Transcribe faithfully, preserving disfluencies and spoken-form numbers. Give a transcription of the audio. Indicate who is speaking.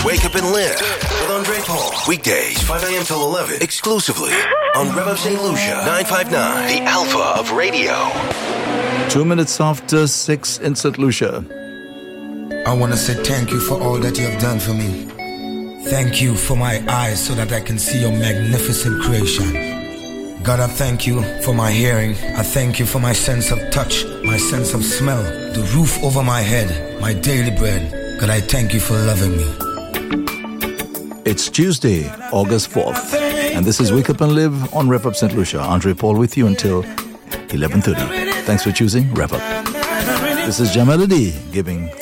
Speaker 1: Wake Up and Live with Andre Paul. Weekdays, five a.m. till eleven, exclusively on Rev Up Saint Lucia, nine fifty-nine, the Alpha of Radio.
Speaker 2: Two minutes after six in Saint Lucia.
Speaker 3: I want to say thank you for all that you have done for me. Thank you for my eyes so that I can see your magnificent creation. God, I thank you for my hearing. I thank you for my sense of touch, my sense of smell, the roof over my head, my daily bread. God, I thank you for loving me.
Speaker 2: It's Tuesday, August fourth, and this is Wake Up and Live on Rev Up Saint Lucia. Andre Paul with you until eleven thirty. Thanks for choosing Rev Up. This is Jamelody giving